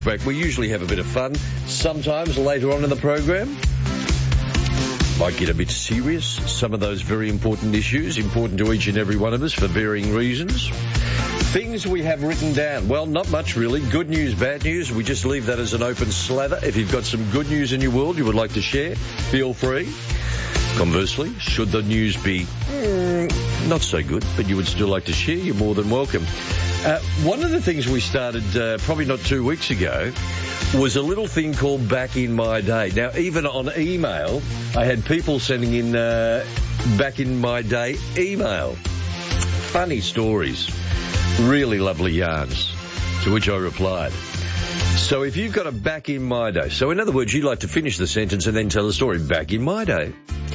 Back. We usually have a bit of fun, sometimes later on in the program. Might get a bit serious. Some of those very important issues, important to each and every one of us for varying reasons. Things we have written down. Well, not much really. Good news, bad news. We just leave that as an open slather. If you've got some good news in your world you would like to share, feel free. Conversely, should the news be not so good, but you would still like to share, you're more than welcome. One of the things we started probably not 2 weeks ago was a little thing called Back in My Day. Now, even on email, I had people sending in Back in My Day email. Funny stories. Really lovely yarns, to which I replied. So if you've got a Back in My Day, so in other words, you like to finish the sentence and then tell the story. Back in my day.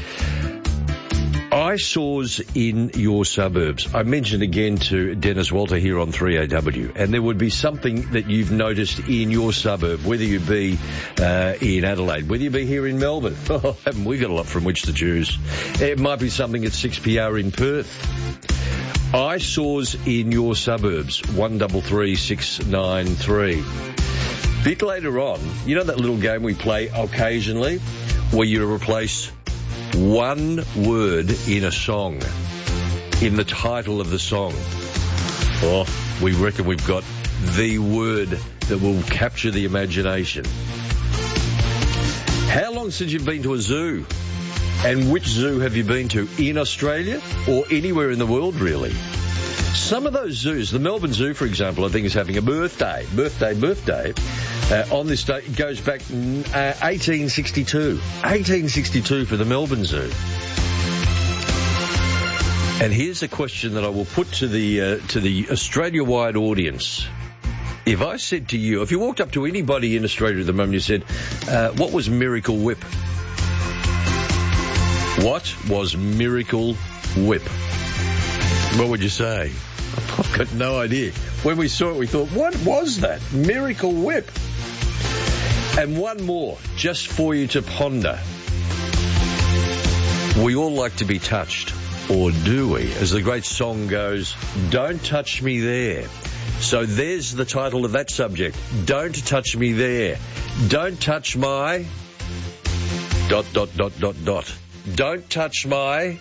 Eyesores in your suburbs. I mentioned again to Dennis Walter here on 3AW, and there would be something that you've noticed in your suburb, whether you be in Adelaide, whether you be here in Melbourne. Oh, haven't we got a lot from which to choose? It might be something at 6PR in Perth. Eyesores in your suburbs, 133693. Bit later on, you know that little game we play occasionally where you replace one word in a song, in the title of the song? Oh, we reckon we've got the word that will capture the imagination. How long since you've been to a zoo? And which zoo have you been to? In Australia or anywhere in the world, really? Some of those zoos, the Melbourne Zoo, for example, I think is having a birthday. On this day, it goes back 1862. 1862 for the Melbourne Zoo. And here's a question that I will put to the Australia-wide audience. If I said to you, if you walked up to anybody in Australia at the moment, you said, what was Miracle Whip? What was Miracle Whip? What would you say? I've got no idea. When we saw it, we thought, what was that? Miracle Whip. And one more, just for you to ponder. We all like to be touched, or do we? As the great song goes, don't touch me there. So there's the title of that subject. Don't touch me there. Don't touch my... ... Don't touch my...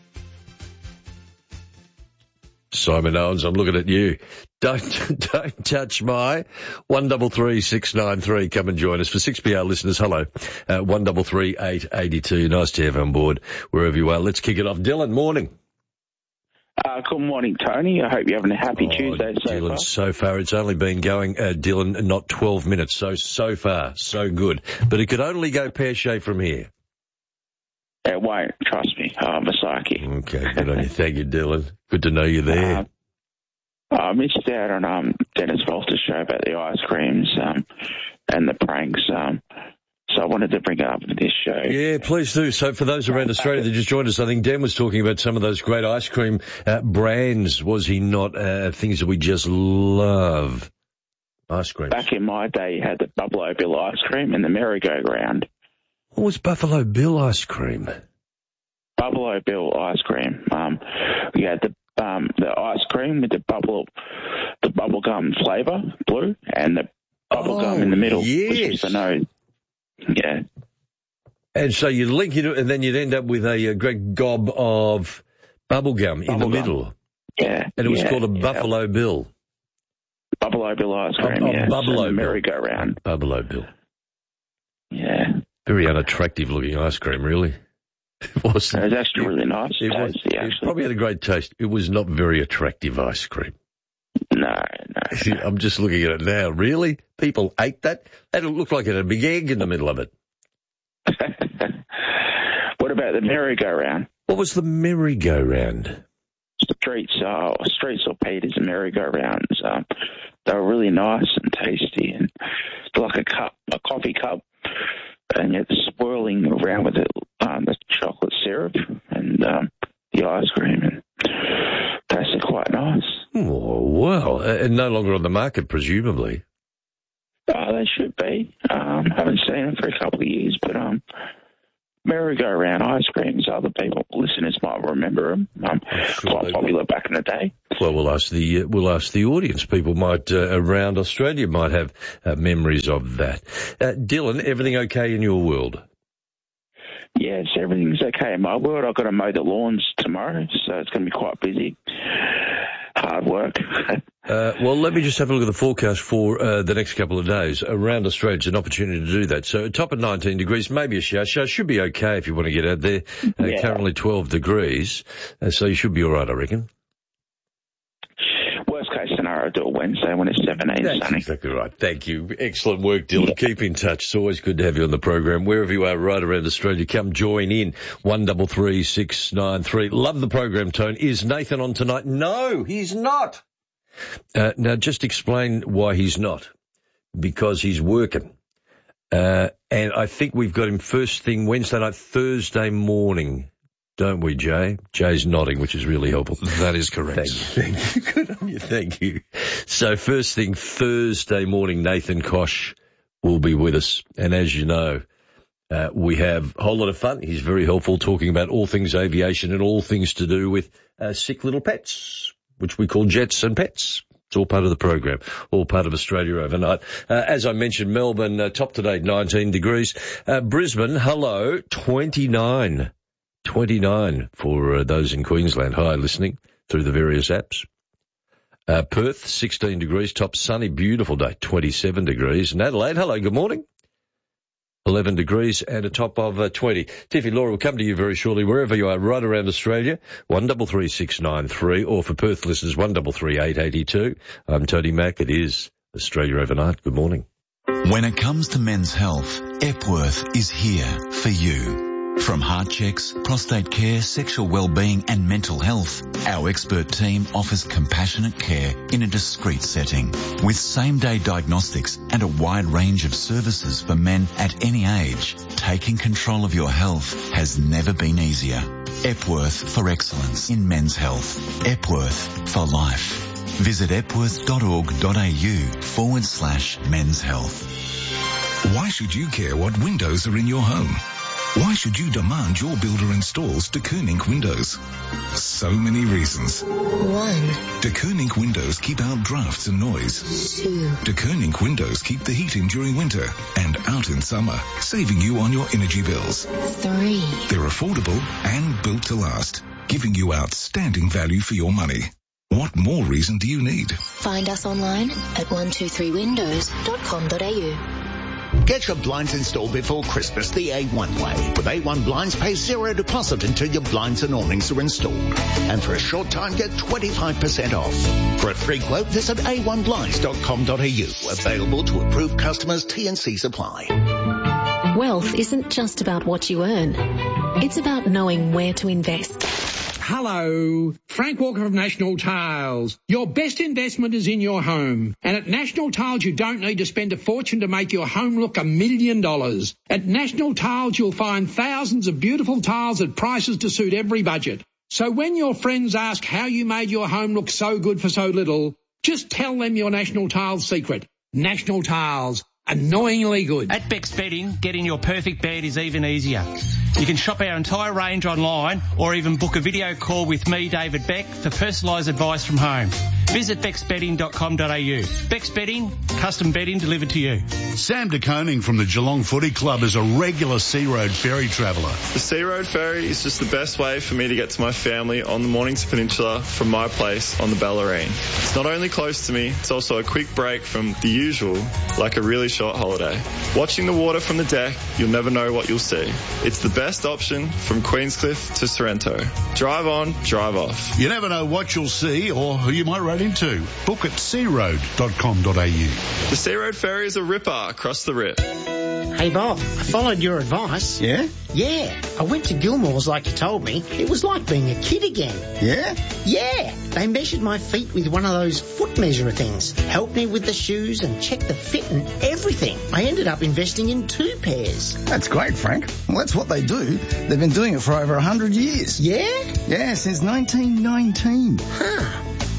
Simon Owens, I'm looking at you. Don't touch my 133693. Come and join us. For 6PR listeners, hello. 133882. Nice to have you on board wherever you are. Let's kick it off. Dylan, morning. Good morning, Tony. I hope you're having a happy Tuesday so Dylan, far. So far, it's only been going, Dylan, not 12 minutes. So far, so good. But it could only go pear-shaped from here. It won't, trust me. I'm a psychic. Okay, good on you. Thank you, Dylan. Good to know you're there. I missed out on Dennis Walter's show about the ice creams and the pranks, so I wanted to bring it up in this show. Yeah, please do. So for those around Australia that just joined us, I think Dan was talking about some of those great ice cream brands, was he not? Things that we just love. Ice cream. Back in my day, you had the Buffalo Bill ice cream and the merry-go-round. What was Buffalo Bill ice cream? Buffalo Bill ice cream. We had the ice cream with the bubble gum flavour, blue, and the bubble gum in the middle, which is the nose. Yeah. And so you link it, and then you'd end up with a great gob of bubble gum in the middle. Yeah. And it was called a Buffalo Bill. Buffalo Bill ice cream, Buffalo Bill. Merry-go-round. Buffalo Bill. Yeah. Very unattractive looking ice cream, really. It wasn't. It was actually really nice. It probably had a great taste. It was not very attractive ice cream. No. I'm just looking at it now. Really? People ate that? That looked like it had a big egg in the middle of it. What about the merry-go-round? What was the merry-go-round? Streets or Peters and merry-go-rounds. They were really nice and tasty, and like a coffee cup, and you're swirling around with it, the chocolate syrup and the ice cream, and tasted quite nice. Oh, well, and no longer on the market, presumably. They should be. Haven't seen them for a couple of years, but merry-go-round ice creams. Other people, listeners might remember them. Quite popular back in the day. Well, we'll ask the audience. People might around Australia might have memories of that. Dylan, everything okay in your world? Yes, everything's okay in my world. I've got to mow the lawns tomorrow, so it's going to be quite busy. Hard work. Well, let me just have a look at the forecast for the next couple of days. Around Australia, it's an opportunity to do that. So top of 19 degrees, maybe a shower. Shower should be okay if you want to get out there. Currently 12 degrees, so you should be all right, I reckon. Worst case scenario, do it Wednesday when it's 17 That's sunny. Exactly right. Thank you. Excellent work, Dylan. Yeah. Keep in touch. It's always good to have you on the program. Wherever you are right around Australia, come join in. 133693. Love the program, Tone. Is Nathan on tonight? No, he's not. Now, just explain why he's not. Because he's working. And I think we've got him first thing Wednesday night, Thursday morning. Don't we, Jay? Jay's nodding, which is really helpful. That is correct. Thank you. Good on you. Thank you. So first thing Thursday morning, Nathan Koch will be with us. And as you know, we have a whole lot of fun. He's very helpful talking about all things aviation and all things to do with sick little pets, which we call jets and pets. It's all part of the program, all part of Australia Overnight. As I mentioned, Melbourne, top today, 19 degrees. Brisbane, hello, 29 for those in Queensland. Hi, listening through the various apps. Perth, 16 degrees, top sunny, beautiful day, 27 degrees. And Adelaide, hello, good morning. 11 degrees and a top of 20. Tiffy Laura will come to you very shortly, wherever you are, right around Australia, 133693, or for Perth listeners, 133882. I'm Tony Mack. It is Australia Overnight. Good morning. When it comes to men's health, Epworth is here for you. From heart checks, prostate care, sexual well-being and mental health, our expert team offers compassionate care in a discreet setting. With same-day diagnostics and a wide range of services for men at any age, taking control of your health has never been easier. Epworth for excellence in men's health. Epworth for life. Visit epworth.org.au/men's health. Why should you care what windows are in your home? Why should you demand your builder installs De Koning windows? So many reasons. 1. De Koning windows keep out drafts and noise. 2. De Koning windows keep the heat in during winter and out in summer, saving you on your energy bills. 3. They're affordable and built to last, giving you outstanding value for your money. What more reason do you need? Find us online at 123windows.com.au. Get your blinds installed before Christmas the A1 way. With A1 Blinds, pay zero deposit until your blinds and awnings are installed. And for a short time, get 25% off. For a free quote, visit a1blinds.com.au. Available to approved customers, T&Cs apply. Wealth isn't just about what you earn. It's about knowing where to invest. Hello, Frank Walker of National Tiles. Your best investment is in your home. And at National Tiles, you don't need to spend a fortune to make your home look $1 million. At National Tiles, you'll find thousands of beautiful tiles at prices to suit every budget. So when your friends ask how you made your home look so good for so little, just tell them your National Tiles secret. National Tiles. Annoyingly good. At Beck's Bedding, getting your perfect bed is even easier. You can shop our entire range online or even book a video call with me, David Beck, for personalised advice from home. Visit becksbedding.com.au. Beck's Bedding, custom bedding delivered to you. Sam De Koning from the Geelong Footy Club is a regular Sea Road ferry traveller. The Sea Road ferry is just the best way for me to get to my family on the Mornington Peninsula from my place on the Bellarine. It's not only close to me, it's also a quick break from the usual, like a really short holiday. Watching the water from the deck, you'll never know what you'll see. It's the best option from Queenscliff to Sorrento. Drive on, drive off. You never know what you'll see or who you might run into. Book at searoad.com.au. The Sea Road ferry is a ripper across the rip. Hey Bob, I followed your advice. Yeah? Yeah, I went to Gilmore's like you told me. It was like being a kid again. Yeah? Yeah, they measured my feet with one of those foot measurer things, helped me with the shoes and checked the fit and everything. I ended up investing in 2 pairs. That's great, Frank. Well, that's what they do. They've been doing it for over 100 years. Yeah? Yeah, since 1919. Huh.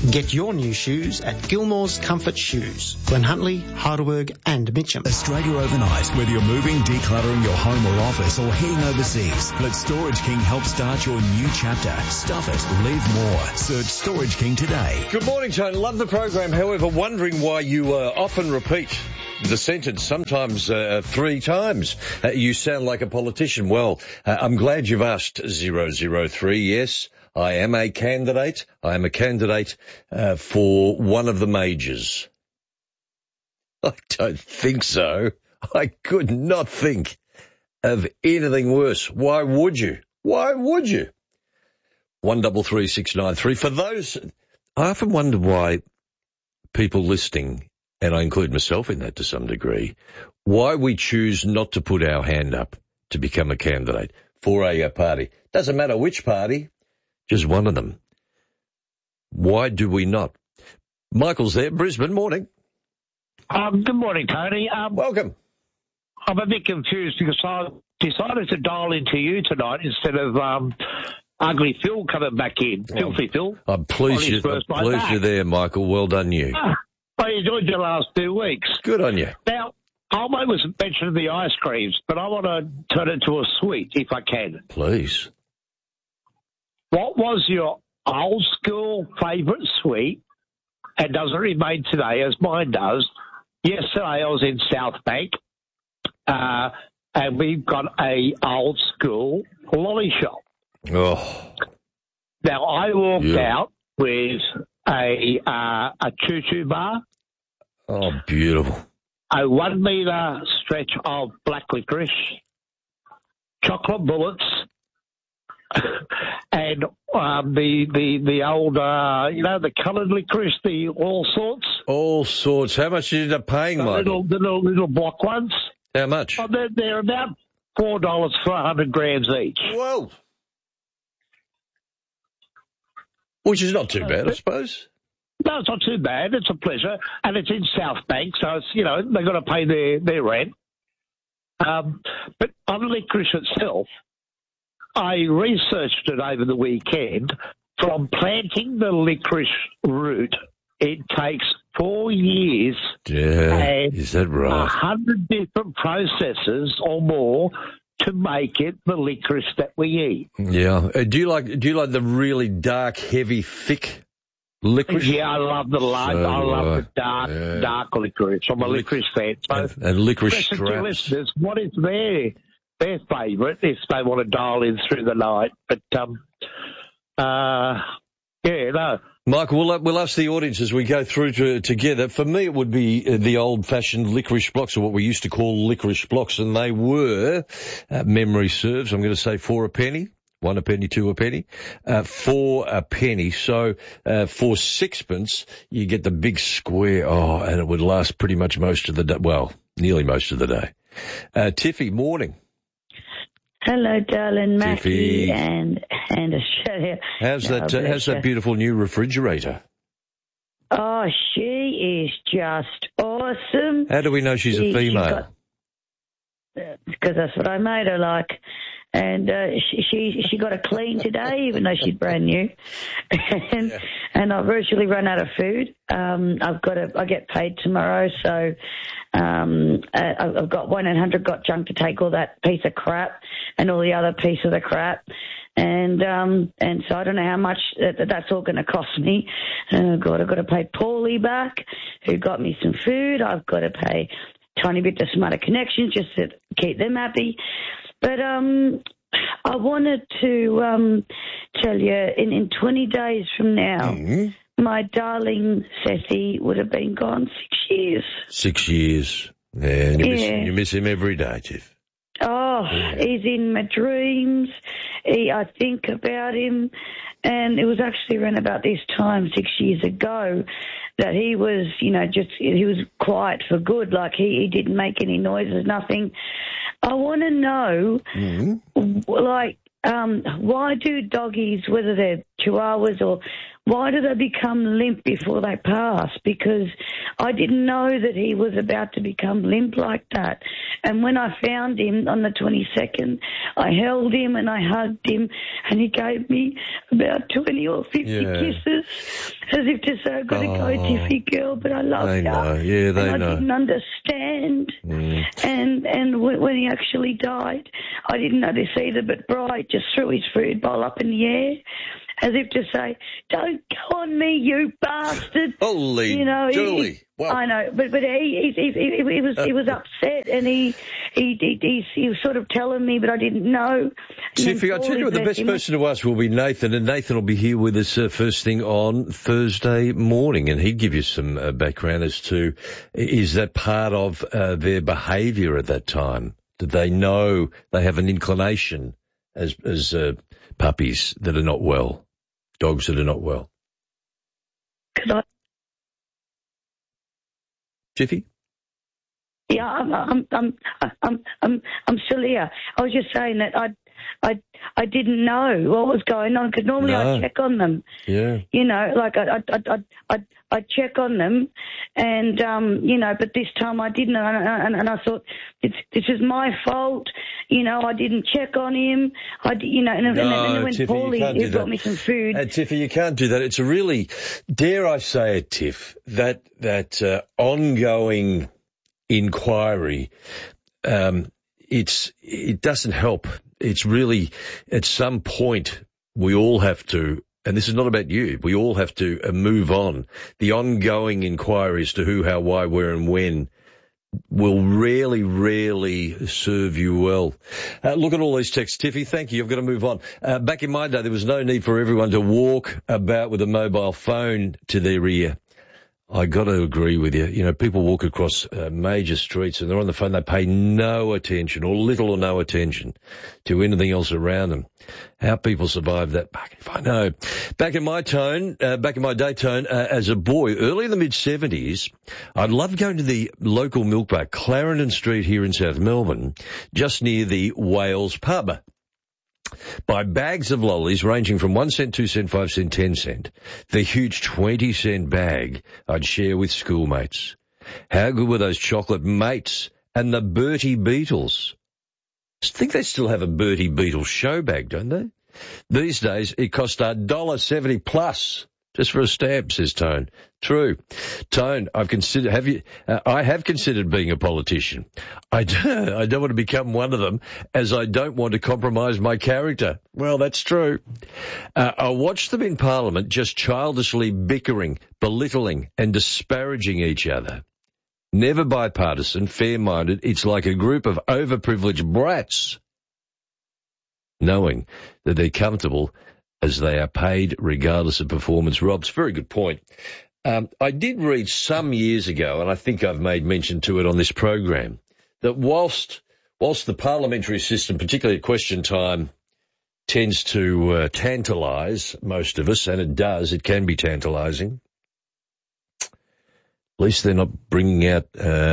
Get your new shoes at Gilmore's Comfort Shoes, Glen Huntly, Heidelberg and Mitcham. Australia overnight, whether you're moving, decluttering your home or office or heading overseas, let Storage King help start your new chapter. Stuff it, live more. Search Storage King today. Good morning, Tony. Love the program. However, wondering why you often repeat the sentence, sometimes 3 times. You sound like a politician. Well, I'm glad you've asked 003. Yes, I am a candidate. I am a candidate for one of the majors. I don't think so. I could not think of anything worse. Why would you? Why would you? 133693. For those, I often wonder why people listening, and I include myself in that to some degree, why we choose not to put our hand up to become a candidate for a party. Doesn't matter which party, just one of them. Why do we not? Michael's there, Brisbane, morning. Good morning, Tony. Welcome. I'm a bit confused because I decided to dial into you tonight instead of Ugly Phil coming back in. Filthy Phil. I'm pleased you're there, Michael. Well done, you. I enjoyed your last 2 weeks. Good on you. Now, I was mentioning the ice creams, but I want to turn it to a sweet, if I can. Please. What was your old school favourite sweet, and does it remain today, as mine does? Yesterday I was in South Bank, and we've got a old school lolly shop. Oh. Now, I walked out with a choo-choo bar. Oh, beautiful. A 1 metre stretch of black licorice, chocolate bullets, and the old, the coloured licorice, the all sorts. All sorts. How much did you end up paying, Michael? The little block ones. How much? Oh, they're about $4 for 100 grams each. Whoa. Which is not too bad, I suppose. No, it's not too bad. It's a pleasure. And it's in South Bank, so it's, they've got to pay their rent. But on licorice itself, I researched it over the weekend. From planting the licorice root, it takes 4 years. Yeah, and is that right? 100 different processes or more to make it the licorice that we eat. Yeah. Do you like the really dark, heavy, thick licorice? Yeah, I love the dark licorice. I'm a licorice fan. So and licorice straps. Listeners, what is their favourite if they want to dial in through the night? But Michael, we'll ask the audience as we go through together. For me, it would be the old-fashioned licorice blocks, or what we used to call licorice blocks, and they were, memory serves, I'm going to say 4 a penny. 1 a penny, 2 a penny, 4 a penny. So for sixpence, you get the big square. Oh, and it would last pretty much most of the day. Well, nearly most of the day. Tiffy, morning. Hello, darling Mackie and Australia. How's that beautiful new refrigerator? Oh, she is just awesome. How do we know she's a female? Because that's what I made her like. And she got a clean today, even though she's brand new. And I've virtually run out of food. I get paid tomorrow, so I've got 1-800 Junk to take all that piece of crap and all the other piece of the crap. And so I don't know how much that's all going to cost me. Oh God, I've got to pay Paulie back, who got me some food. I've got to pay a tiny bit to Smarter Connections just to keep them happy. But I wanted to tell you, in 20 days from now, my darling Ceci would have been gone 6 years. 6 years. And you miss him every day, Tiff. Oh, he's in my dreams. I think about him. And it was actually around about this time 6 years ago that he was, he was quiet for good. Like he didn't make any noises, nothing. I want to know, why do doggies, whether they're chihuahuas or why do they become limp before they pass? Because I didn't know that he was about to become limp like that. And when I found him on the 22nd, I held him and I hugged him, and he gave me about 20 or 50 kisses, as if to say, I've got to go, Tiffy girl, but I love you. Know. Yeah, they and know. I didn't understand. And when he actually died, I didn't notice either, but Bright just threw his food bowl up in the air, as if to say, don't go on me, you bastard. Holy Julie. Wow. I know, but he was upset, and he was sort of telling me, but I didn't know. Tiffy, I tell you what, the best person to ask will be Nathan, and Nathan will be here with us first thing on Thursday morning, and he'd give you some background as to, is that part of their behaviour at that time? Did they know they have an inclination as puppies that are not well, dogs that are not well? Tiffy? Yeah, I'm still here. I was just saying that I didn't know what was going on, because normally I check on them. Yeah. You know, like I check on them, and you know, but this time I didn't, and I thought this is my fault. You know, I didn't check on him. And then when Tiffy, Paulie, he brought me some food. Tiffy, you can't do that. It's a really, dare I say it, Tiff, that ongoing inquiry, it doesn't help. It's really, at some point, we all have to, and this is not about you, we all have to move on. The ongoing inquiry as to who, how, why, where and when will rarely serve you well. Look at all these texts. Tiffy, thank you. I've got to move on. Back in my day, there was no need for everyone to walk about with a mobile phone to their ear. I got to agree with you. You know, people walk across major streets and they're on the phone. They pay no attention, or little or no attention, to anything else around them. How people survive that, if I know. Back in my day, as a boy, early in the mid-70s, I loved going to the local milk bar, Clarendon Street here in South Melbourne, just near the Wales pub. Buy bags of lollies ranging from 1 cent, 2 cent, 5 cent, 10 cent. The huge 20-cent bag I'd share with schoolmates. How good were those chocolate mates and the Bertie Beetles? I think they still have a Bertie Beetles show bag, don't they? These days, it costs $1.70 plus. Just for a stamp, says Tone. True. Tone, I have considered being a politician. I don't want to become one of them, as I don't want to compromise my character. Well, that's true. I watched them in Parliament just childishly bickering, belittling and disparaging each other. Never bipartisan, fair-minded. It's like a group of overprivileged brats, knowing that they're comfortable as they are paid regardless of performance. Rob's very good point. I did read some years ago, and I think I've made mention to it on this program, that whilst the parliamentary system, particularly at question time, tends to tantalise most of us, and it does, it can be tantalising, at least they're not bringing out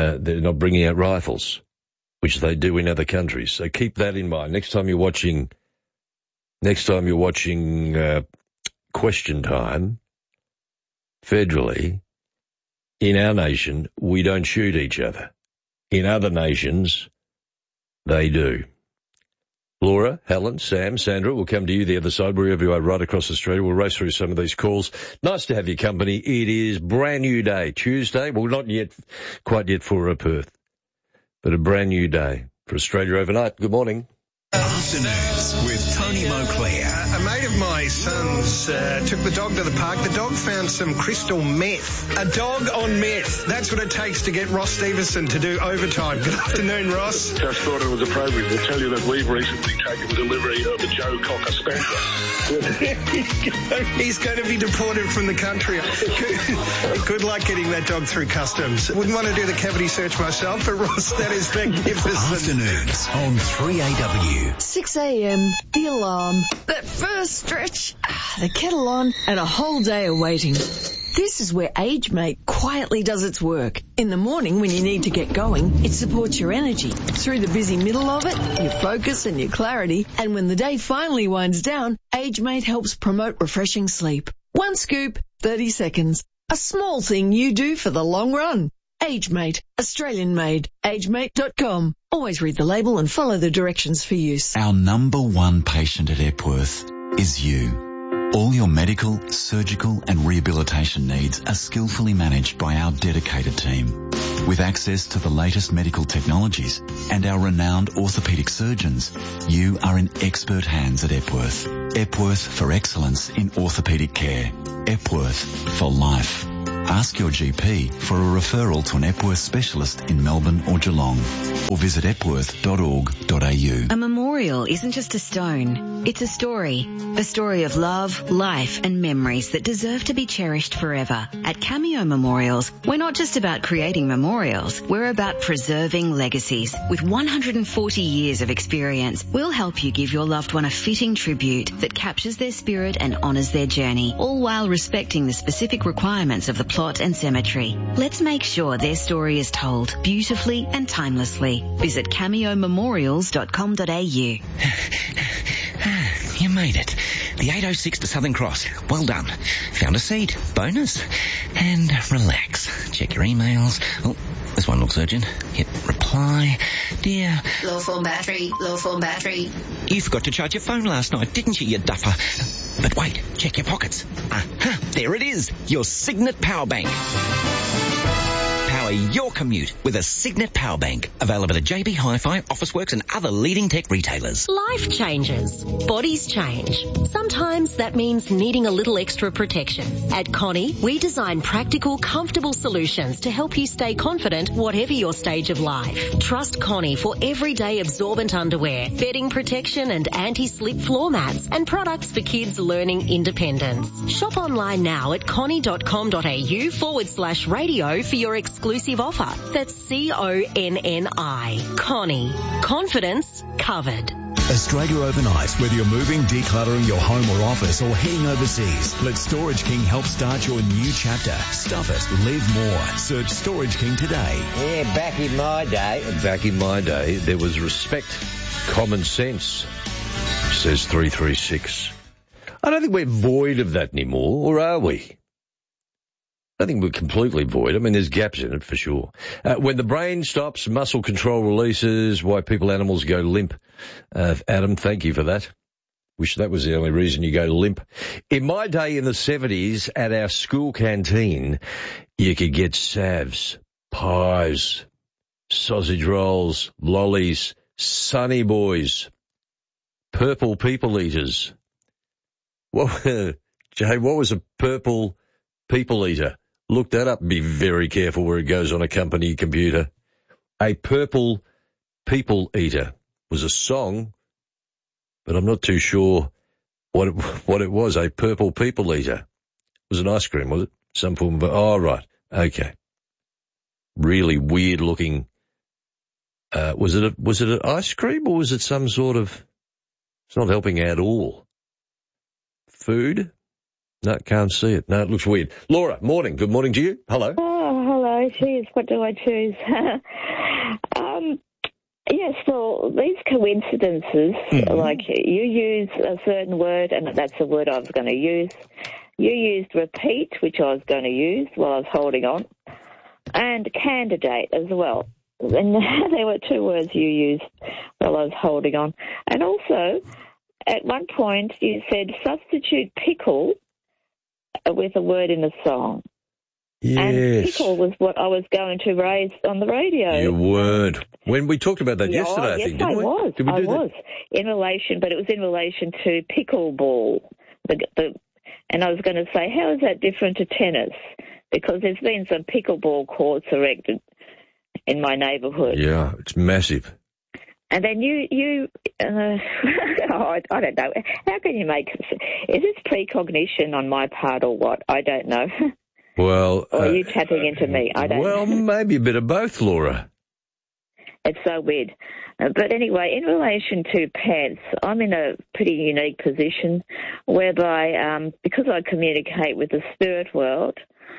rifles, which they do in other countries. So keep that in mind. Next time you're watching question time, federally, in our nation, we don't shoot each other. In other nations, they do. Laura, Helen, Sam, Sandra, we'll come to you the other side, wherever you are, right across Australia. We'll race through some of these calls. Nice to have your company. It is brand new day, Tuesday. Well, not quite yet for Perth, but a brand new day for Australia overnight. Good morning. Afternoons with Tony Moclair. A mate of my son's took the dog to the park. The dog found some crystal meth. A dog on meth. That's what it takes to get Ross Stevenson to do overtime. Good afternoon, Ross. Just thought it was appropriate to tell you that we've recently taken delivery of a Joe Cocker Spaniel. He's going to be deported from the country. Good luck getting that dog through customs. Wouldn't want to do the cavity search myself, but Ross, that is magnificent. Afternoons on 3AW. 6 a.m, the alarm, that first stretch, the kettle on, and a whole day of waiting. This is where AgeMate quietly does its work. In the morning when you need to get going, it supports your energy. Through the busy middle of it, your focus and your clarity. And when the day finally winds down, AgeMate helps promote refreshing sleep. One scoop, 30 seconds. A small thing you do for the long run. AgeMate, Australian made. AgeMate.com. Always read the label and follow the directions for use. Our number one patient at Epworth is you. All your medical, surgical and rehabilitation needs are skillfully managed by our dedicated team. With access to the latest medical technologies and our renowned orthopaedic surgeons, you are in expert hands at Epworth. Epworth for excellence in orthopaedic care. Epworth for life. Ask your GP for a referral to an Epworth specialist in Melbourne or Geelong, or visit epworth.org.au. A memorial isn't just a stone, it's a story of love, life and memories that deserve to be cherished forever. At Cameo Memorials, we're not just about creating memorials, we're about preserving legacies. With 140 years of experience, we'll help you give your loved one a fitting tribute that captures their spirit and honours their journey, all while respecting the specific requirements of the plot and cemetery. Let's make sure their story is told beautifully and timelessly. Visit cameomemorials.com.au. You made it. The 806 to Southern Cross. Well done. Found a seat. Bonus. And relax. Check your emails. Oh, this one looks urgent. Hit reply. Dear. Low phone battery. Low phone battery. You forgot to charge your phone last night, didn't you duffer? But wait, check your pockets. Aha, there it is. Your Signet Power Bank. Power your commute with a Signet Power Bank. Available at JB Hi-Fi, Officeworks and other leading tech retailers. Life changes. Bodies change. Sometimes that means needing a little extra protection. At Connie, we design practical, comfortable solutions to help you stay confident whatever your stage of life. Trust Connie for everyday absorbent underwear, bedding protection and anti-slip floor mats, and products for kids learning independence. Shop online now at connie.com.au/radio for your exclusive offer. That's CONNI. Connie. Confidence covered. Australia overnight. Whether you're moving, decluttering your home or office, or heading overseas, let Storage King help start your new chapter. Stuff it. Live more. Search Storage King today. Yeah, back in my day, there was respect, common sense, says 336. I don't think we're void of that anymore, or are we? I think we're completely void. I mean, there's gaps in it for sure. When the brain stops, muscle control releases, why animals go limp. Adam, thank you for that. Wish that was the only reason you go limp. In my day in the 70s, at our school canteen, you could get salves, pies, sausage rolls, lollies, Sunny Boys, purple people eaters. Jay, what was a purple people eater? Look that up and be very careful where it goes on a company computer. A purple people eater was a song, but I'm not too sure what it was. A purple people eater. It was an ice cream, was it? Some form of, oh, right. Okay. Really weird looking. Was it an ice cream or was it some sort of, it's not helping at all. Food? No, can't see it. No, it looks weird. Laura, morning. Good morning to you. Hello. Oh, hello. Geez, what do I choose? Yes, well, these coincidences, like you use a certain word, and that's the word I was going to use. You used repeat, which I was going to use while I was holding on, and candidate as well. And there were two words you used while I was holding on. And also, at one point, you said substitute pickle with a word in the song. Yes. And pickle was what I was going to raise on the radio. You weren't. When we talked about that yesterday, I think, didn't we? Yes, Did we do I was. In relation, but it was in relation to pickleball. And I was going to say, how is that different to tennis? Because there's been some pickleball courts erected in my neighbourhood. Yeah, it's massive. And then I don't know. How can you make, is this precognition on my part or what? I don't know. Well, or are you tapping into me? I don't know. Well, maybe a bit of both, Laura. It's so weird. But anyway, in relation to pets, I'm in a pretty unique position whereby, because I communicate with the spirit world,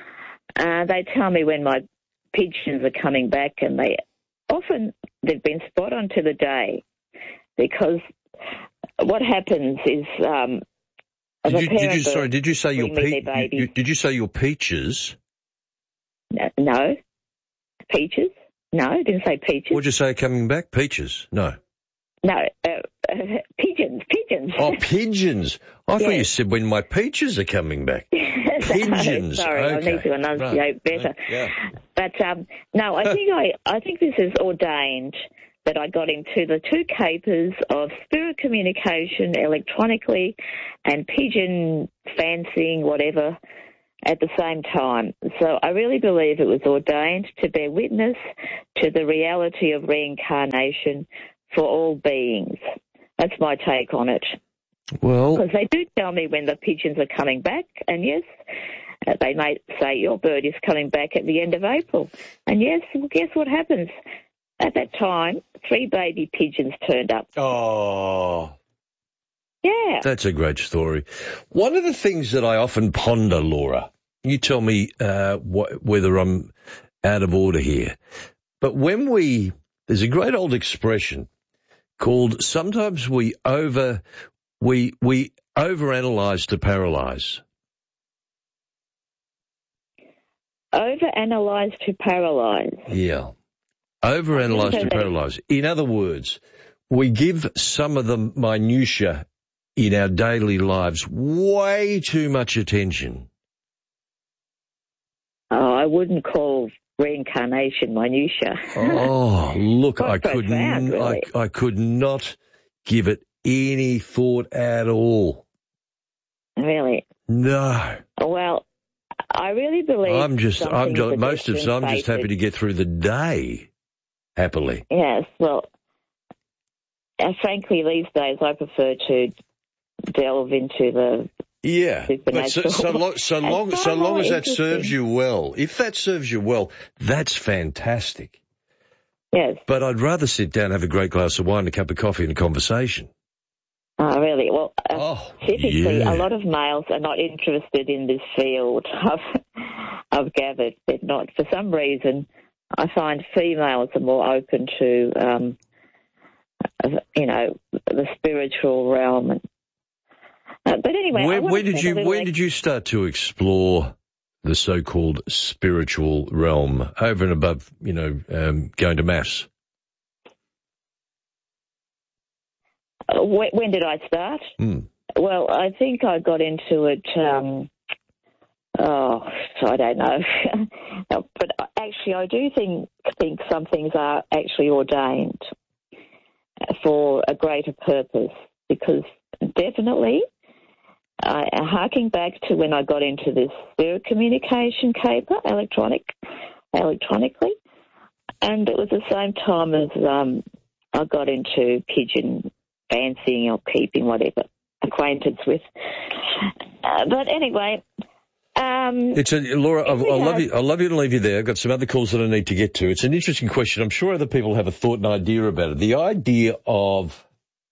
They tell me when my pigeons are coming back, and they've been spot on to the day, because what happens is did you say your peaches? No. Peaches? No, I didn't say peaches. What did you say coming back? Peaches? No. No, pigeons. Oh, pigeons. I thought you said when my peaches are coming back. Pigeons. Sorry, okay. I need to enunciate better. Yeah. But no, I think this is ordained, that I got into the two capers of spirit communication electronically and pigeon fancying, whatever, at the same time. So I really believe it was ordained to bear witness to the reality of reincarnation for all beings. That's my take on it. Well, because they do tell me when the pigeons are coming back, and yes, they may say your bird is coming back at the end of April. And yes, well, guess what happens? At that time, 3 baby pigeons turned up. Oh. Yeah. That's a great story. One of the things that I often ponder, Laura, you tell me whether I'm out of order here, but there's a great old expression called sometimes we overanalyze to paralyze. Overanalyze to paralyze. Yeah. Overanalyze to paralyze. In other words, we give some of the minutiae in our daily lives way too much attention. Oh, I wouldn't call reincarnation minutiae. Oh, look, I could not give it any thought at all. Really? No. Well, I really believe I'm just happy to get through the day happily. Yes, well, frankly, these days I prefer to delve into the but so long as that serves you well. If that serves you well, that's fantastic. Yes. But I'd rather sit down, have a great glass of wine, a cup of coffee, and a conversation. Oh, really? Well, typically, a lot of males are not interested in this field. I've gathered they're not. For some reason, I find females are more open to, the spiritual realm. But anyway, when did you start to explore the so-called spiritual realm over and above, going to mass? When did I start? Well, I think I got into it, I don't know. But actually, I do think some things are actually ordained for a greater purpose, because definitely, harking back to when I got into this spirit communication caper electronically, and it was the same time as I got into pigeon fancying or keeping, whatever acquaintance with. But anyway, Laura, I'll love you to leave you there. I've got some other calls that I need to get to. It's an interesting question. I'm sure other people have a thought and idea about it. The idea of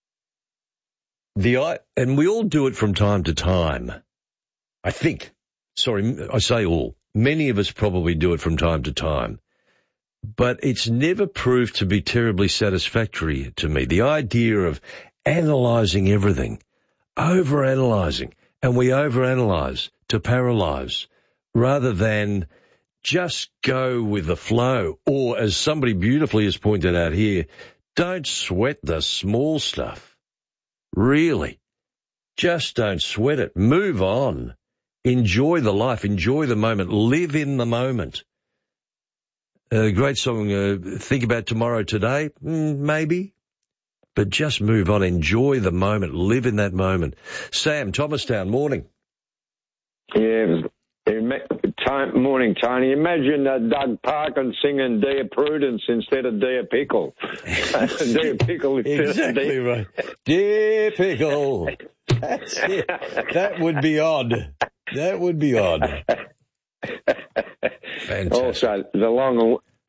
and we all do it from time to time. I think. Sorry, I say all. Many of us probably do it from time to time. But it's never proved to be terribly satisfactory to me. The idea of analysing everything, overanalyzing, and we overanalyze to paralyze rather than just go with the flow. Or, as somebody beautifully has pointed out here, don't sweat the small stuff. Really. Just don't sweat it. Move on. Enjoy the life. Enjoy the moment. Live in the moment. A great song, Think About Tomorrow Today, maybe. But just move on. Enjoy the moment. Live in that moment. Sam, Thomastown, morning. Yeah, morning, Tony. Imagine Doug Parkin singing Dear Prudence instead of Dear Pickle. Dear Pickle. Exactly right. Dear Pickle. That's it. That would be odd. That would be odd. Fantastic. Also, the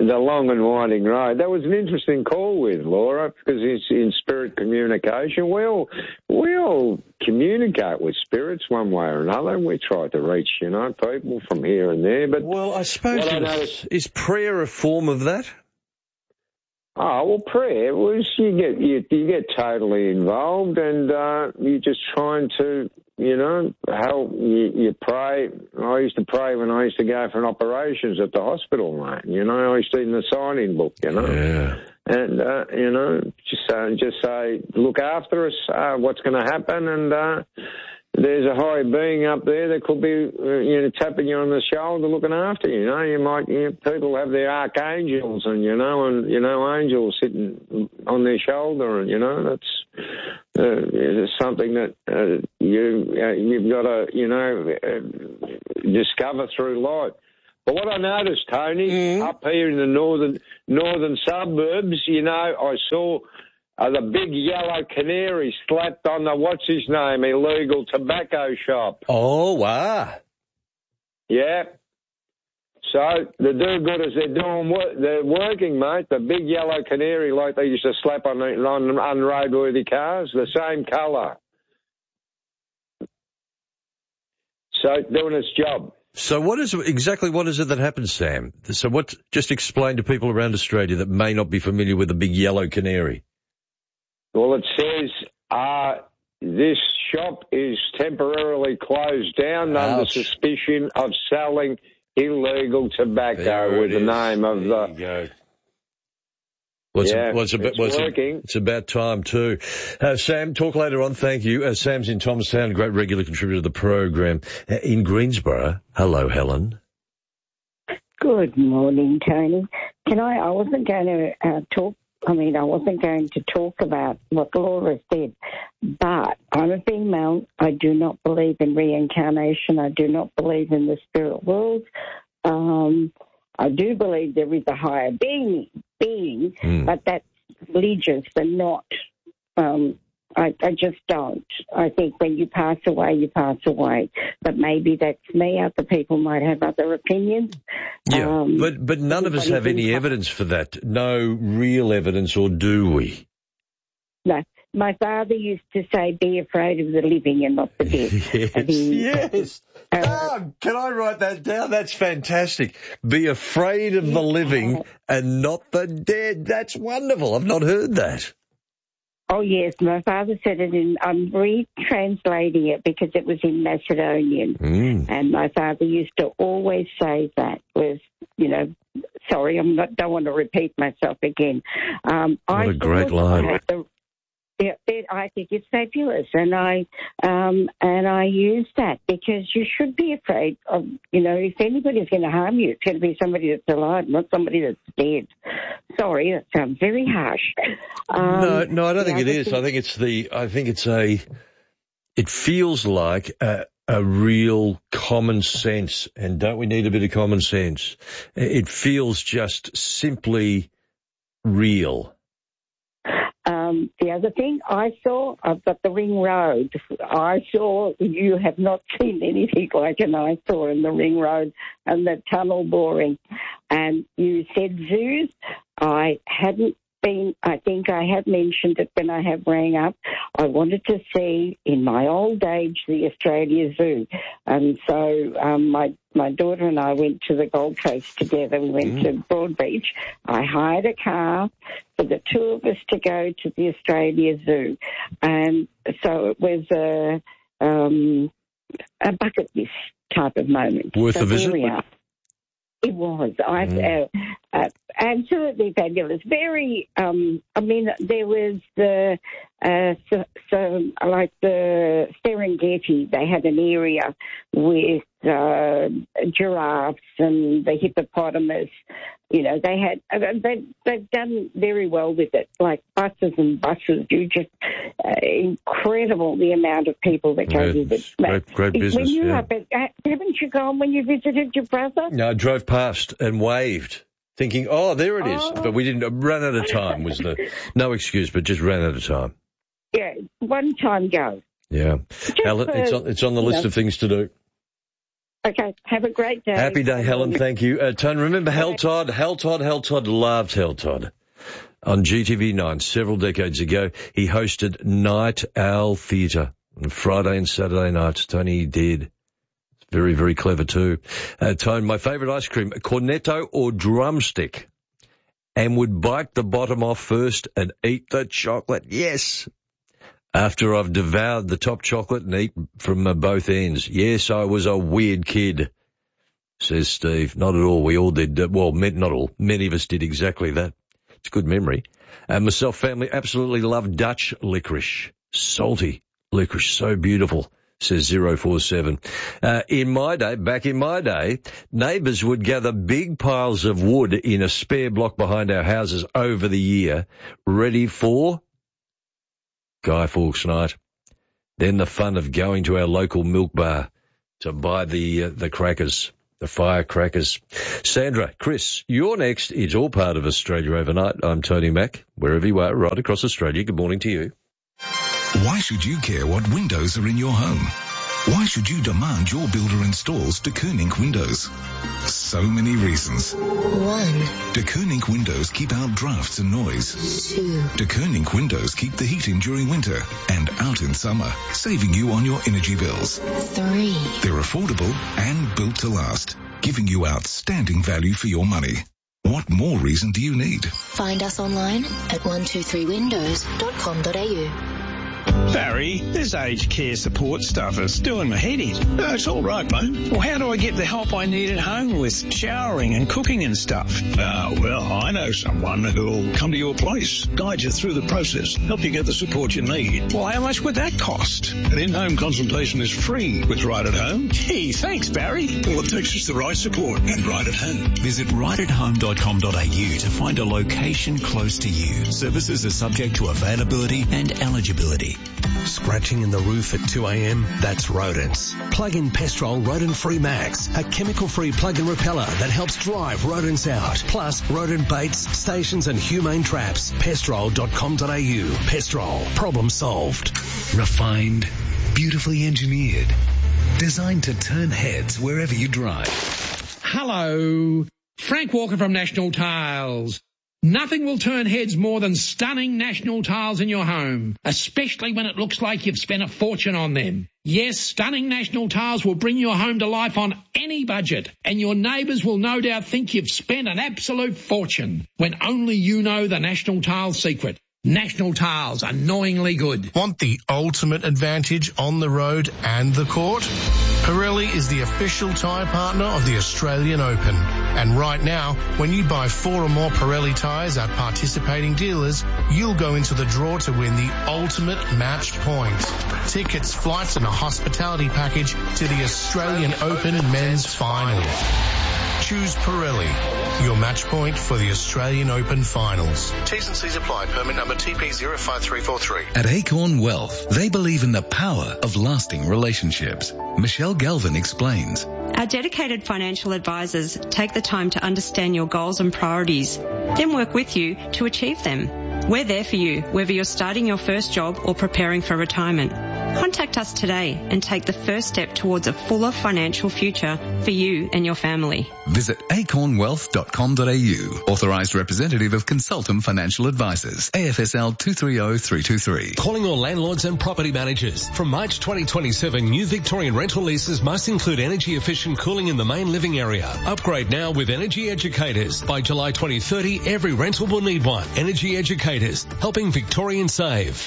long and winding road. That was an interesting call with Laura, because it's in spirit communication. We all communicate with spirits one way or another. We try to reach, people from here and there. But I suppose is prayer a form of that? Oh, well, prayer was you get totally involved, and you're just trying to, help. You pray. I used to pray when I used to go for operations at the hospital, mate. I used to in the sign-in book, Yeah. And, just say, look after us, what's going to happen, and there's a high being up there that could be, tapping you on the shoulder, looking after you. You might, people have their archangels and, angels sitting on their shoulder, and, that's something that you've got to, discover through life. But what I noticed, Tony, up here in the northern suburbs, I saw the big yellow canary slapped on the, illegal tobacco shop. Oh, wow. Yeah. So the do-gooders, they're working, mate. The big yellow canary, like they used to slap on unroadworthy cars, the same colour. So doing its job. So what is it that happens, Sam? So just explain to people around Australia that may not be familiar with the big yellow canary. Well, it says this shop is temporarily closed down under suspicion of selling illegal tobacco with the name of the... You go. It's about time too. Sam, talk later on. Thank you. Sam's in Thomastown, a great regular contributor to the program. In Greensboro, hello, Helen. Good morning, Tony. I wasn't going to talk about what Laura said, but I'm a female. I do not believe in reincarnation. I do not believe in the spirit world. I do believe there is a higher being, but that's religious and not, I just don't. I think when you pass away, you pass away. But maybe that's me. Other people might have other opinions. Yeah, but none of us have any evidence for that. No real evidence, or do we? No. My father used to say, be afraid of the living and not the dead. Yes. Can I write that down? That's fantastic. Be afraid of the living and not the dead. That's wonderful. I've not heard that. Oh, yes. My father said it I'm retranslating it because it was in Macedonian. And my father used to always say that was, sorry, don't want to repeat myself again. What a great line. I think it's fabulous, and I use that because you should be afraid of, if anybody's going to harm you, it's going to be somebody that's alive, not somebody that's dead. Sorry, that sounds very harsh. No, I don't think it is. It feels like a real common sense, and don't we need a bit of common sense? It feels just simply real. The other thing I've got the Ring Road. You have not seen anything like an I saw in the Ring Road and the tunnel boring. And you said zoos. I think I have mentioned it when I have rang up. I wanted to see, in my old age, the Australia Zoo. And so my daughter and I went to the Gold Coast together. We went to Broadbeach. I hired a car for the two of us to go to the Australia Zoo. And so it was a bucket list type of moment. Worth a visit? It was. Absolutely fabulous. Very, there was the Serengeti. They had an area with giraffes and the hippopotamus. They've done very well with it, like buses and buses. Incredible the amount of people that go with it. Great business. When you haven't you gone when you visited your brother? No, I drove past and waved, thinking, oh, there it is. But we didn't. Ran out of time was no excuse, but just ran out of time. Yeah, one time go. Yeah, it's on the list of things to do. Okay, have a great day. Happy day, Helen. Thank you. Tone, remember Hal Todd? Hal Todd loved Hal Todd. On GTV9 several decades ago, he hosted Night Owl Theatre on Friday and Saturday nights. Tony did. Very, very clever too. Tone, my favourite ice cream, cornetto or drumstick, and would bite the bottom off first and eat the chocolate. Yes. After I've devoured the top chocolate and eat from both ends. Yes, I was a weird kid, says Steve. Not at all. We all did. Well, not all. Many of us did exactly that. It's a good memory. And myself, family, absolutely love Dutch licorice. Salty licorice. So beautiful, says 047. Back in my day, neighbours would gather big piles of wood in a spare block behind our houses over the year, ready for Guy Fawkes night. Then the fun of going to our local milk bar to buy the crackers, the firecrackers. Sandra, Chris, you're next. It's all part of Australia Overnight. I'm Tony Mack, wherever you are, right across Australia. Good morning to you. Why should you care what windows are in your home? Why should you demand your builder installs De Koning windows? So many reasons. 1. De Koning windows keep out drafts and noise. 2. De Koning windows keep the heat in during winter and out in summer, saving you on your energy bills. 3. They're affordable and built to last, giving you outstanding value for your money. What more reason do you need? Find us online at 123windows.com.au. Barry, this aged care support stuff is doing my head in. No, it's all right, mate. Well, how do I get the help I need at home with showering and cooking and stuff? Well, I know someone who'll come to your place, guide you through the process, help you get the support you need. Well, how much would that cost? An in-home consultation is free with Right at Home. Gee, thanks, Barry. All it takes is the right support and Right at Home. Visit rightathome.com.au to find a location close to you. Services are subject to availability and eligibility. Scratching in the roof at 2 a.m? That's rodents. Plug in Pestrol Rodent Free Max, a chemical-free plug-in repeller that helps drive rodents out. Plus, rodent baits, stations and humane traps. Pestrol.com.au. Pestrol. Problem solved. Refined, beautifully engineered, designed to turn heads wherever you drive. Hello. Frank Walker from National Tiles. Nothing will turn heads more than stunning National Tiles in your home, especially when it looks like you've spent a fortune on them. Yes, stunning National Tiles will bring your home to life on any budget, and your neighbours will no doubt think you've spent an absolute fortune, when only you know the National Tiles secret. National Tiles, annoyingly good. Want the ultimate advantage on the road and the court? Pirelli is the official tyre partner of the Australian Open. And right now, when you buy 4 or more Pirelli tyres at participating dealers, you'll go into the draw to win the ultimate match point. Tickets, flights and a hospitality package to the Australian Open Men's Final. Choose Pirelli, your match point for the Australian Open Finals. T's and C's apply. Permit number TP05343. At Acorn Wealth, they believe in the power of lasting relationships. Michelle Galvin explains. Our dedicated financial advisors take the time to understand your goals and priorities, then work with you to achieve them. We're there for you, whether you're starting your first job or preparing for retirement. Contact us today and take the first step towards a fuller financial future for you and your family. Visit acornwealth.com.au. Authorised representative of Consultum Financial Advisors. AFSL 230323. Calling all landlords and property managers. From March 2027, new Victorian rental leases must include energy efficient cooling in the main living area. Upgrade now with Energy Educators. By July 2030, every rental will need one. Energy Educators, helping Victorians save.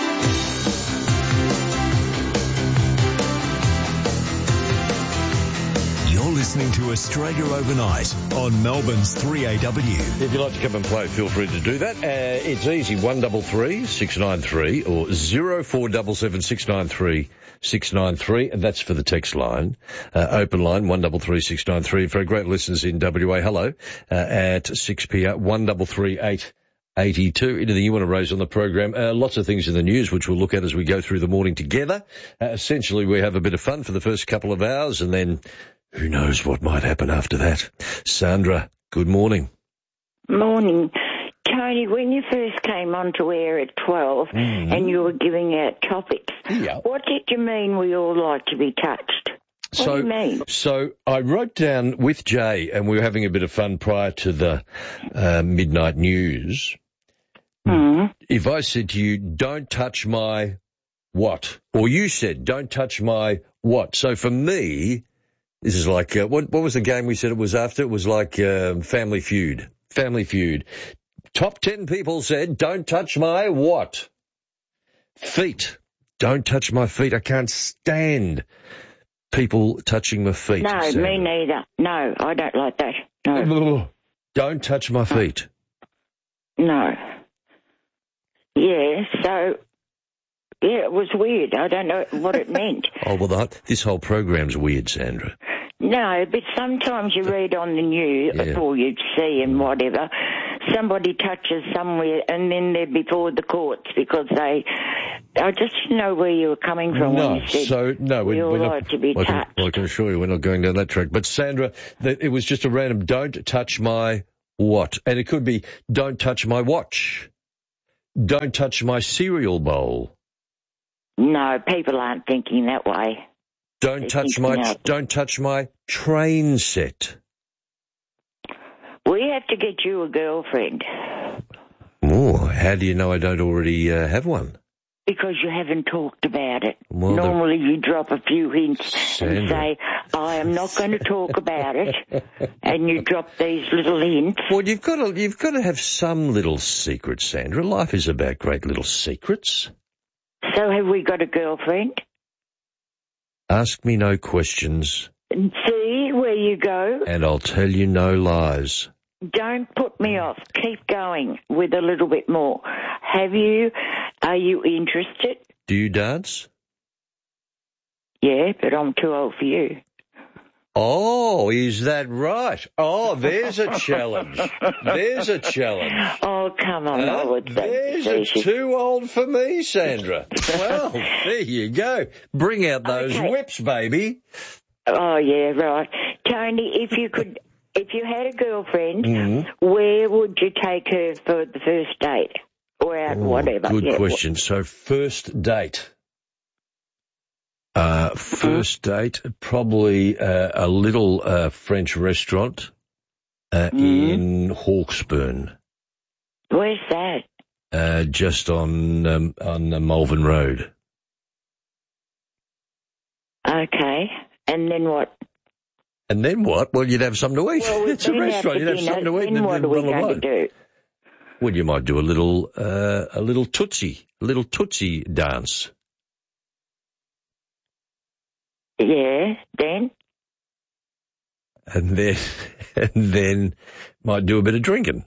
Listening to Australia Overnight on Melbourne's 3AW. If you'd like to come and play, feel free to do that. It's easy, 133 693 or 0477 693 693, and that's for the text line. Open line 133 693. For our great listeners in WA, hello, at 6pm 1338 82. Anything you want to raise on the program? Lots of things in the news which we'll look at as we go through the morning together. Essentially, we have a bit of fun for the first couple of hours, and then who knows what might happen after that. Sandra, good morning. Morning. Tony, when you first came onto air at 12 and you were giving out topics, what did you mean we all like to be touched? What do you mean? So I wrote down with Jay, and we were having a bit of fun prior to the midnight news. Mm. If I said to you, don't touch my what? Or you said, don't touch my what? So for me, this is like, what was the game we said it was after? It was like Family Feud. Family Feud. Top 10 people said, don't touch my what? Feet. Don't touch my feet. I can't stand people touching my feet. No, Sandra. me neither. No, I don't like that. No. Don't touch my feet. No. Yeah, so, yeah, it was weird. I don't know what it meant. Oh, well, this whole program's weird, Sandra. No, but sometimes you read on the news, or you see and whatever, somebody touches somewhere and then they're before the courts because I just didn't know where you were coming from when you said we're all right to be touched. I can assure you we're not going down that track. But, Sandra, it was just a random don't touch my what? And it could be don't touch my watch. Don't touch my cereal bowl. No, people aren't thinking that way. Don't touch my train set. We have to get you a girlfriend. Oh, how do you know I don't already have one? Because you haven't talked about it. Well, normally you drop a few hints and say, I am not going to talk about it, and you drop these little hints. Well, you've got to have some little secrets, Sandra. Life is about great little secrets. So have we got a girlfriend? Ask me no questions. See where you go. And I'll tell you no lies. Don't put me off. Keep going with a little bit more. Are you interested? Do you dance? Yeah, but I'm too old for you. Oh, is that right? Oh, there's a challenge. There's a challenge. Oh, come on, there's a too old for me, Sandra. Well, there you go. Bring out those whips, baby. Oh, yeah, right. Tony, if you had a girlfriend, where would you take her for the first date? Or out, whatever. Good question. So, first date. First date, probably a little French restaurant in Hawkesbury. Where's that? Just on Malvern Road. Okay. And then what? And then what? Well, you'd have something to eat. Well, it's a restaurant. You'd have something to eat. Then what are we going to do? Well, you might do a little tootsie dance. Yeah, then? And then might do a bit of drinking.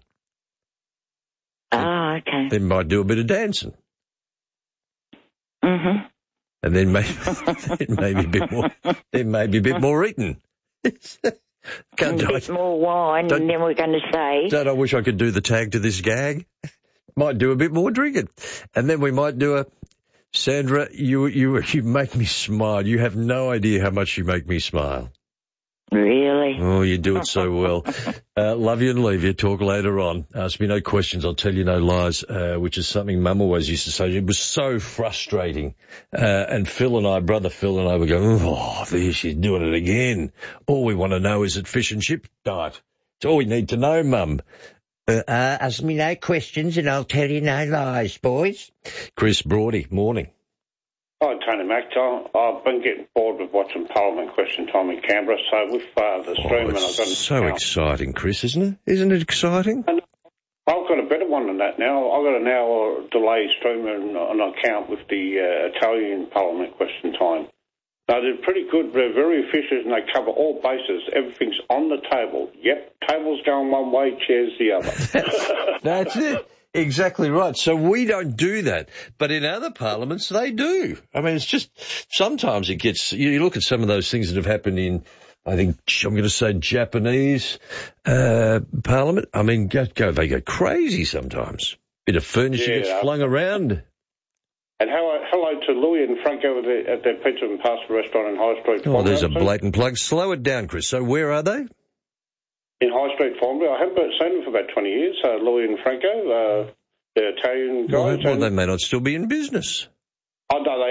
Oh, okay. Then might do a bit of dancing. Mm-hmm. And then maybe a bit more eating. A bit more wine, and then we're going to say... Don't I wish I could do the tag to this gag? Might do a bit more drinking. And then we might do a... Sandra, you make me smile. You have no idea how much you make me smile. Really? Oh, you do it so well. Love you and leave you. Talk later on. Ask me no questions. I'll tell you no lies, which is something Mum always used to say. It was so frustrating. And brother Phil and I were going, oh, there she's doing it again. All we want to know is at fish and chip diet. It's all we need to know, Mum. Ask me no questions and I'll tell you no lies, boys. Chris Brody, morning. Hi, Tony Mac. I've been getting bored with watching Parliament Question Time in Canberra, so with the streaming, I've got so exciting, Chris, isn't it? Isn't it exciting? And I've got a better one than that now. I've got an hour delay streaming on an account with the Italian Parliament Question Time. Now, they're pretty good. They're very efficient, and they cover all bases. Everything's on the table. Yep, table's going one way, chair's the other. That's it. Exactly right. So we don't do that. But in other parliaments, they do. I mean, it's just, sometimes it gets, you look at some of those things that have happened in, I think, I'm going to say Japanese parliament. I mean, they go crazy sometimes. Bit of furniture gets flung around. And hello to Louis and Frank over there at their pizza and pasta restaurant in High Street. Oh, there's a blatant plug. Slow it down, Chris. So where are they? In High Street, Formby. I haven't seen them for about 20 years. Louis and Franco, the Italian guys. Well, they may not still be in business. Oh, no, they are. I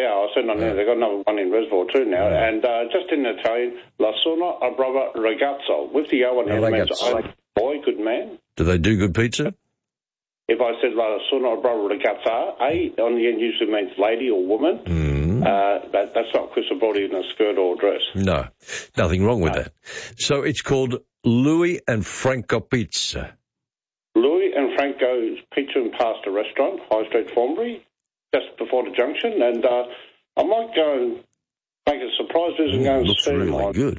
seen on there. They've got another one in Reservoir too now. And just in Italian, La Sona a brava ragazzo. With the O on there, it means boy, good man. Do they do good pizza? If I said La Sona a brava ragazza, A on the end usually means lady or woman. That's not Chris Brody in a skirt or dress. No, nothing wrong with that. So it's called Louis and Franco Pizza. Louis and Franco's Pizza and Pasta Restaurant, High Street, Thornbury, just before the junction. And I might go and make a surprise visit and go and looks see really good.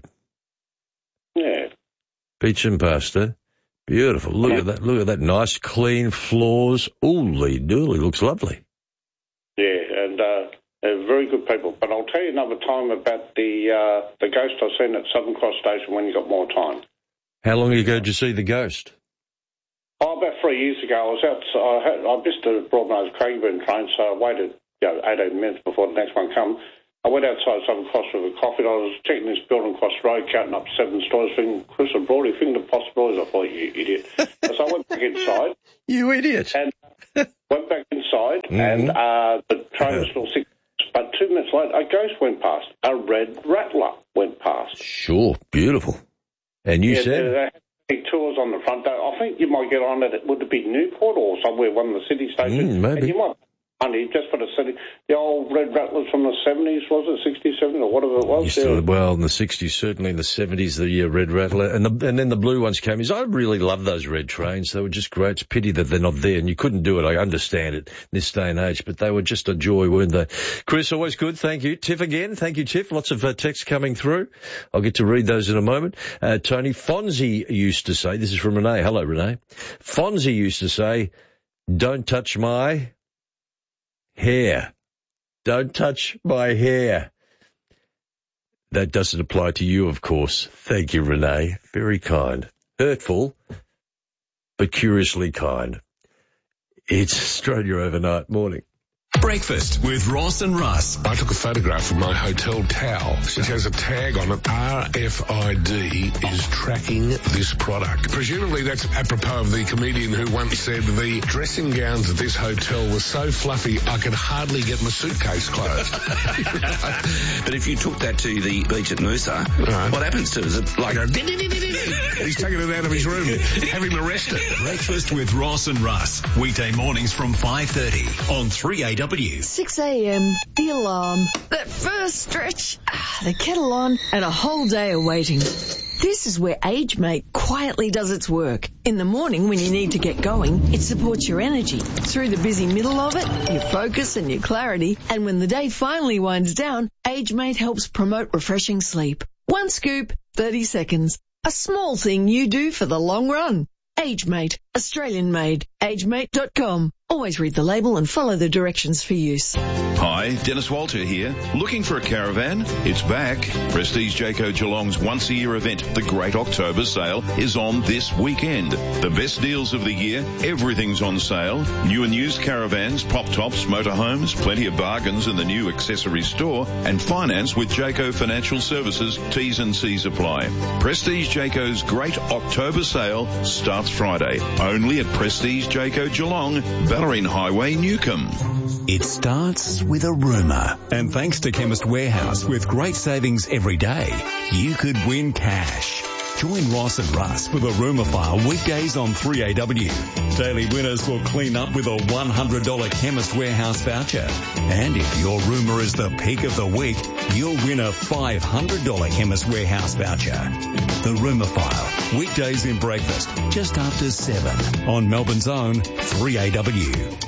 Yeah. Pizza and pasta. Beautiful. Look at that. Look at that. Nice, clean floors. Ooly dooly. Looks lovely. Yeah, and they're very good people. But I'll tell you another time about the ghost I seen at Southern Cross Station when you got more time. How long ago did you see the ghost? Oh, about 3 years ago. I was out. I missed the Broadmeadows Craigburn train, so I waited 18 minutes before the next one come. I went outside Southern Cross with a coffee, and I was checking this building across the road, counting up 7 stories, thinking, Chris and Brody, thinking the possibilities. I thought, you idiot. So I went back inside. You idiot. And went back inside, and the train was still 6. But 2 minutes later, a ghost went past. A red rattler went past. Sure, beautiful. And you said? They had big tours on the front. I think you might get on it. Would it be Newport or somewhere, one of the city stations? Maybe. And you might money just for the city. The old red rattlers from the 70s, was it 60s, 70s, or whatever it was? Well, in the 60s, certainly in the 70s, the red rattler, and then the blue ones came. I really love those red trains. They were just great. It's a pity that they're not there, and you couldn't do it. I understand it in this day and age, but they were just a joy, weren't they? Chris, always good. Thank you. Tiff again. Thank you, Tiff. Lots of texts coming through. I'll get to read those in a moment. Tony, Fonzie used to say, this is from Renee. Hello, Renee. Fonzie used to say, don't touch my hair. Don't touch my hair. That doesn't apply to you, of course. Thank you, Renee. Very kind. Hurtful, but curiously kind. It's Australia Overnight Morning. Breakfast with Ross and Russ. I took a photograph of my hotel towel, which has a tag on it. RFID is tracking this product. Presumably that's apropos of the comedian who once said the dressing gowns at this hotel were so fluffy I could hardly get my suitcase closed. But if you took that to the beach at Noosa, what happens to it? Is it like he's taking it out of his room. Have him arrested. Breakfast with Ross and Russ. Weekday mornings from 5:30 on 3AW. 6 a.m, the alarm, that first stretch, the kettle on, and a whole day of waiting. This is where AgeMate quietly does its work. In the morning when you need to get going, it supports your energy. Through the busy middle of it, your focus and your clarity. And when the day finally winds down, AgeMate helps promote refreshing sleep. One scoop, 30 seconds. A small thing you do for the long run. AgeMate, Australian made. AgeMate.com. Always read the label and follow the directions for use. Hi, Dennis Walter here. Looking for a caravan? It's back. Prestige Jayco Geelong's once-a-year event, the Great October Sale, is on this weekend. The best deals of the year, everything's on sale. New and used caravans, pop-tops, motorhomes, plenty of bargains in the new accessory store, and finance with Jayco Financial Services. T's and C's apply. Prestige Jayco's Great October Sale starts Friday, only at Prestige Jayco Geelong, Ballerine Highway, Newcombe. It starts with a rumour. And thanks to Chemist Warehouse, with great savings every day, you could win cash. Join Ross and Russ with a rumour file weekdays on 3AW. Daily winners will clean up with a $100 Chemist Warehouse voucher. And if your rumour is the peak of the week, you'll win a $500 Chemist Warehouse voucher. The rumour file, weekdays in breakfast, just after 7 on Melbourne's own 3AW.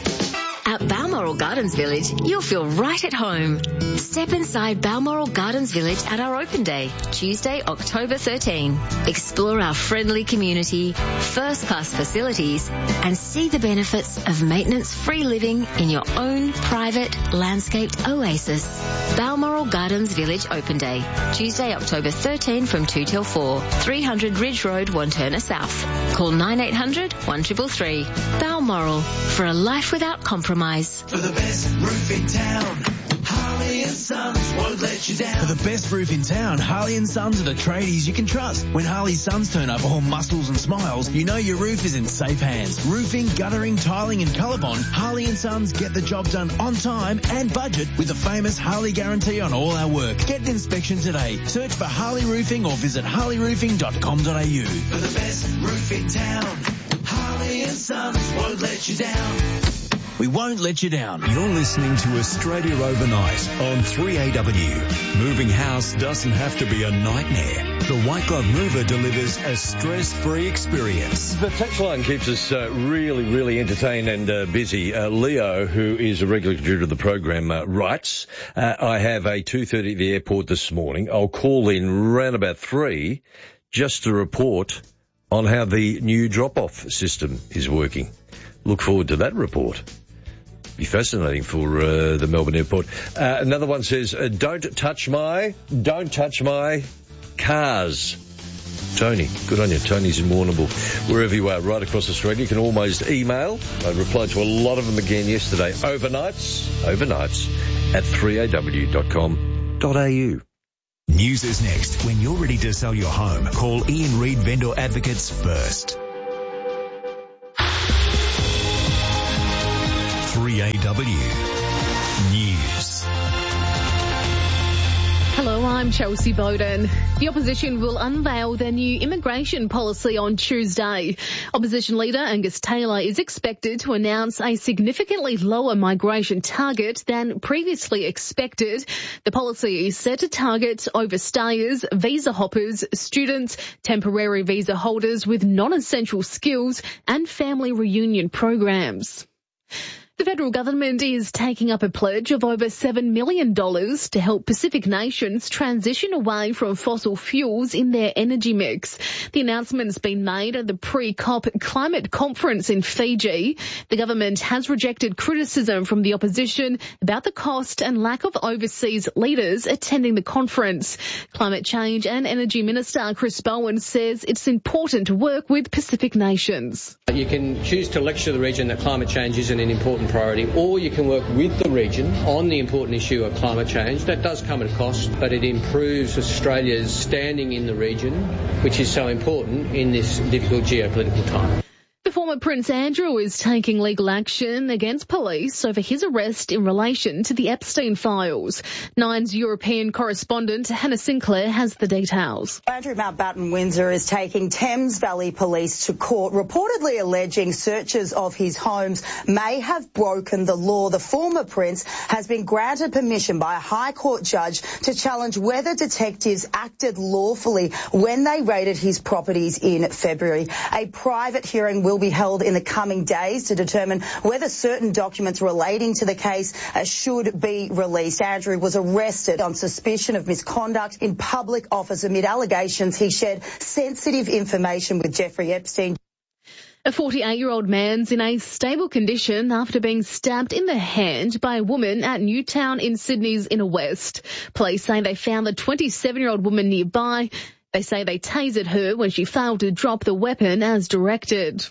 At Balmoral Gardens Village, you'll feel right at home. Step inside Balmoral Gardens Village at our open day, Tuesday, October 13. Explore our friendly community, first-class facilities, and see the benefits of maintenance-free living in your own private, landscaped oasis. Balmoral Gardens Village Open Day, Tuesday, October 13 from 2 till 4, 300 Ridge Road, Wantirna South. Call 9800 1333. Balmoral, for a life without compromise. For the best roof in town, Harley & Sons won't let you down. For the best roof in town, Harley & Sons are the tradies you can trust. When Harley Sons turn up all muscles and smiles, you know your roof is in safe hands. Roofing, guttering, tiling and colour bond, Harley & Sons get the job done on time and budget with the famous Harley guarantee on all our work. Get an inspection today. Search for Harley Roofing or visit harleyroofing.com.au. For the best roof in town, Harley & Sons won't let you down. We won't let you down. You're listening to Australia Overnight on 3AW. Moving house doesn't have to be a nightmare. The White Glove Mover delivers a stress-free experience. The text line keeps us really entertained and busy. Leo, who is a regular contributor to the program, writes, I have a 2:30 at the airport this morning. I'll call in round about 3 just to report on how the new drop-off system is working. Look forward to that report. Be fascinating for the Melbourne airport. Another one says, don't touch my cars. Tony, good on you. Tony's in Warrnambool. Wherever you are, right across Australia, you can almost email. I replied to a lot of them again yesterday. Overnights at 3aw.com.au. News is next. When you're ready to sell your home, call Ian Reid Vendor Advocates first. 3AW News. Hello, I'm Chelsea Bowden. The opposition will unveil their new immigration policy on Tuesday. Opposition leader Angus Taylor is expected to announce a significantly lower migration target than previously expected. The policy is set to target overstayers, visa hoppers, students, temporary visa holders with non-essential skills and family reunion programs. The federal government is taking up a pledge of over $7 million to help Pacific nations transition away from fossil fuels in their energy mix. The announcement's been made at the pre-COP climate conference in Fiji. The government has rejected criticism from the opposition about the cost and lack of overseas leaders attending the conference. Climate Change and Energy Minister Chris Bowen says it's important to work with Pacific nations. You can choose to lecture the region that climate change isn't an important priority, or you can work with the region on the important issue of climate change. That does come at a cost, but it improves Australia's standing in the region, which is so important in this difficult geopolitical time. The former Prince Andrew is taking legal action against police over his arrest in relation to the Epstein files. Nine's European correspondent Hannah Sinclair has the details. Andrew Mountbatten Windsor is taking Thames Valley Police to court, reportedly alleging searches of his homes may have broken the law. The former Prince has been granted permission by a High Court judge to challenge whether detectives acted lawfully when they raided his properties in February. A private hearing will be held in the coming days to determine whether certain documents relating to the case should be released. Andrew was arrested on suspicion of misconduct in public office amid allegations he shared sensitive information with Jeffrey Epstein. A 48-year-old man's in a stable condition after being stabbed in the hand by a woman at Newtown in Sydney's Inner West. Police say they found the 27-year-old woman nearby. They say they tasered her when she failed to drop the weapon as directed.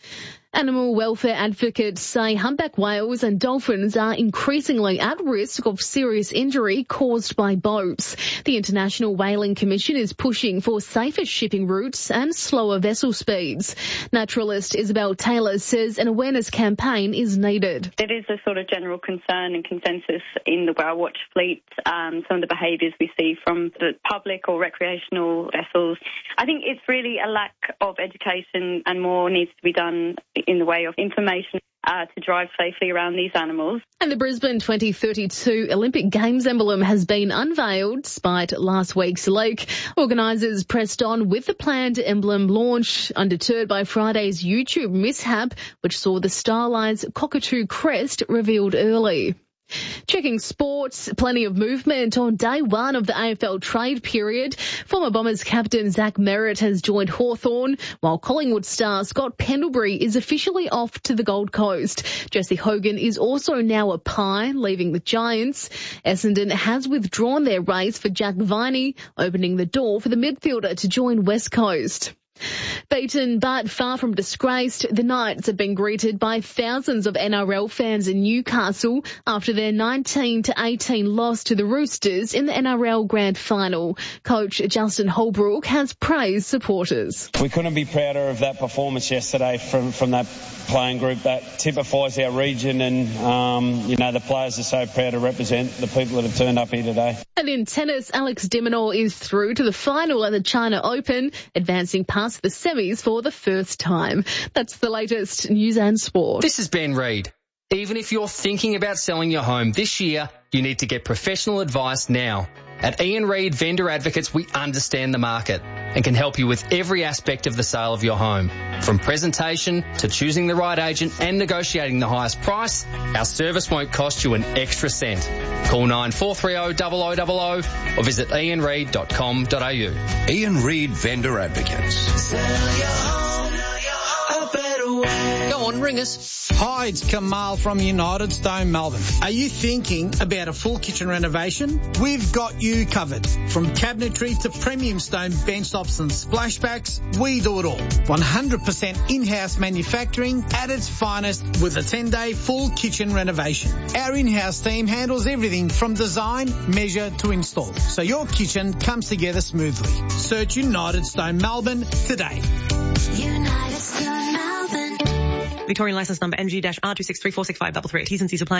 Animal welfare advocates say humpback whales and dolphins are increasingly at risk of serious injury caused by boats. The International Whaling Commission is pushing for safer shipping routes and slower vessel speeds. Naturalist Isabel Taylor says an awareness campaign is needed. There is a sort of general concern and consensus in the whale watch fleet, some of the behaviours we see from the public or recreational vessels. I think it's really a lack of education, and more needs to be done in the way of information to drive safely around these animals. And the Brisbane 2032 Olympic Games emblem has been unveiled despite last week's leak. Organisers pressed on with the planned emblem launch, undeterred by Friday's YouTube mishap, which saw the stylised cockatoo crest revealed early. Checking sports, plenty of movement on day one of the AFL trade period. Former Bombers captain Zach Merritt has joined Hawthorn, while Collingwood star Scott Pendlebury is officially off to the Gold Coast. Jesse Hogan is also now a Pie, leaving the Giants. Essendon has withdrawn their race for Jack Viney, opening the door for the midfielder to join West Coast. Beaten but far from disgraced, the Knights have been greeted by thousands of NRL fans in Newcastle after their 19-18 loss to the Roosters in the NRL Grand Final. Coach Justin Holbrook has praised supporters. We couldn't be prouder of that performance yesterday from that playing group. That typifies our region, and the players are so proud to represent the people that have turned up here today. And in tennis, Alex de Minaur is through to the final at the China Open, advancing past the semis for the first time. That's the latest news and sport. This is Ben Reid. Even if you're thinking about selling your home this year, you need to get professional advice now. At Ian Reid Vendor Advocates, we understand the market and can help you with every aspect of the sale of your home. From presentation to choosing the right agent and negotiating the highest price, our service won't cost you an extra cent. Call 9430 0000 or visit ianreid.com.au. Ian Reid Vendor Advocates. Sell your home a better way. Go on, ring us. Hi, it's Kamal from United Stone Melbourne. Are you thinking about a full kitchen renovation? We've got you covered. From cabinetry to premium stone bench tops and splashbacks, we do it all. 100% in-house manufacturing at its finest with a 10-day full kitchen renovation. Our in-house team handles everything from design, measure to install, so your kitchen comes together smoothly. Search United Stone Melbourne today. United Stone Melbourne. Victorian license number MG-R2634653. T's and C's apply.